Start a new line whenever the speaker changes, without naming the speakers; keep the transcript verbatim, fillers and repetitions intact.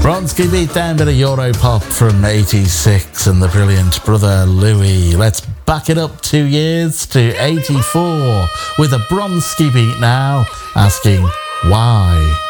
Bronski beat down, bit of Europop from eighty-six and the brilliant Brother Louis. Let's back it up two years to eighty-four with a Bronski beat now, asking why.